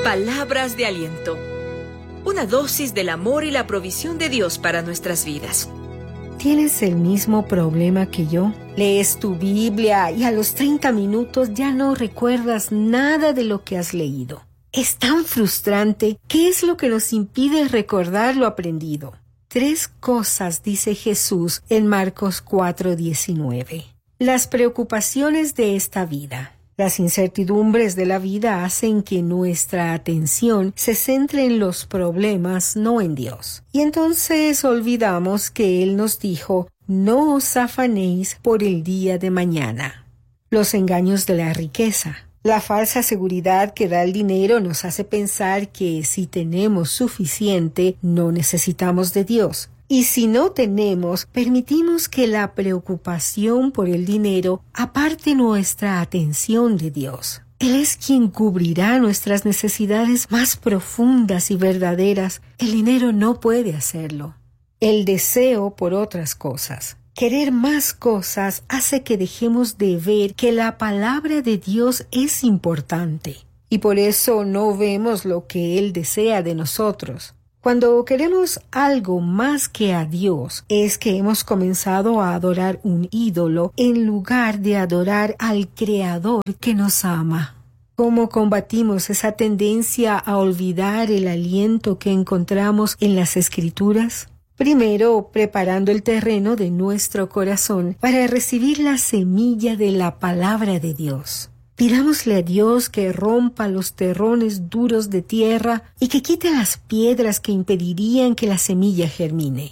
Palabras de aliento. Una dosis del amor y la provisión de Dios para nuestras vidas. ¿Tienes el mismo problema que yo? Lees tu Biblia y a los 30 minutos ya no recuerdas nada de lo que has leído. Es tan frustrante. ¿Qué es lo que nos impide recordar lo aprendido? 3 cosas dice Jesús en Marcos 4:19. Las preocupaciones de esta vida. Las incertidumbres de la vida hacen que nuestra atención se centre en los problemas, no en Dios. Y entonces olvidamos que Él nos dijo, no os afanéis por el día de mañana. Los engaños de la riqueza. La falsa seguridad que da el dinero nos hace pensar que si tenemos suficiente, no necesitamos de Dios. Y si no tenemos, permitimos que la preocupación por el dinero aparte nuestra atención de Dios. Él es quien cubrirá nuestras necesidades más profundas y verdaderas. El dinero no puede hacerlo. El deseo por otras cosas. Querer más cosas hace que dejemos de ver que la palabra de Dios es importante. Y por eso no vemos lo que Él desea de nosotros. Cuando queremos algo más que a Dios, es que hemos comenzado a adorar un ídolo en lugar de adorar al Creador que nos ama. ¿Cómo combatimos esa tendencia a olvidar el aliento que encontramos en las Escrituras? Primero, preparando el terreno de nuestro corazón para recibir la semilla de la palabra de Dios. Pidámosle a Dios que rompa los terrones duros de tierra y que quite las piedras que impedirían que la semilla germine.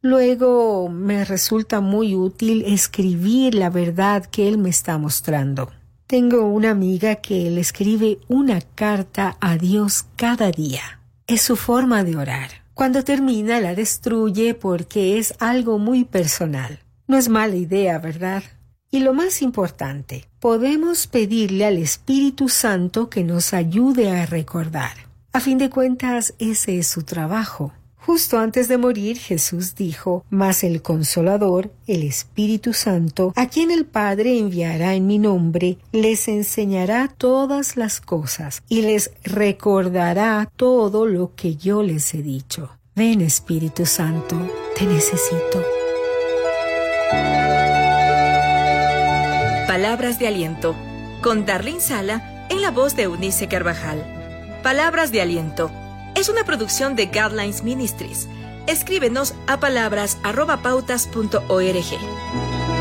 Luego, me resulta muy útil escribir la verdad que Él me está mostrando. Tengo una amiga que le escribe una carta a Dios cada día. Es su forma de orar. Cuando termina, la destruye porque es algo muy personal. No es mala idea, ¿verdad? Y lo más importante, podemos pedirle al Espíritu Santo que nos ayude a recordar. A fin de cuentas, ese es su trabajo. Justo antes de morir, Jesús dijo, mas el Consolador, el Espíritu Santo, a quien el Padre enviará en mi nombre, les enseñará todas las cosas y les recordará todo lo que yo les he dicho. Ven, Espíritu Santo, te necesito. Palabras de aliento, con Darlene Sala en la voz de Eunice Carvajal. Palabras de aliento es una producción de Guidelines Ministries. Escríbenos a palabras@pautas.org.